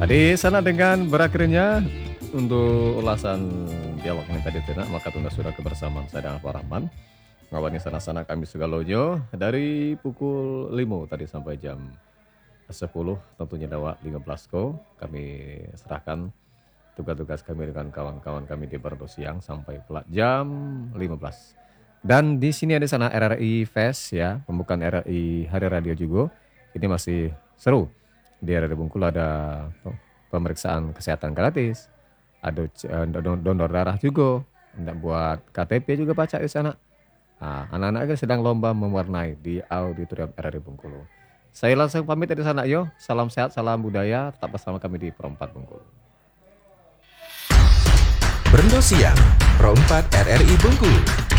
Tadi sana dengan berakhirnya untuk ulasan dialog ini tadi tidak maka tunda sudah kebersamaan saya dengan Pak Rahman. Ngawani sana-sana kami segalojo dari pukul 5 tadi sampai jam 10 tentunya lewat 15 ko kami serahkan tugas-tugas kami dengan kawan-kawan kami di Bardo Siang sampai pula jam 15. Dan di sini ada sana RRI Fest ya, pembukaan RRI Hari Radio juga. Ini masih seru. Di RRI Bengkulu ada pemeriksaan kesehatan gratis. Ada donor darah juga. Untuk buat KTP juga baca di sana. Nah, anak-anak sedang lomba mewarnai di auditorium RRI Bengkulu. Saya langsung pamit dari sana yo. Salam sehat, salam budaya. Tetap bersama kami di Perempat Bengkulu. Berndo Siang, Perempat RRI Bengkulu.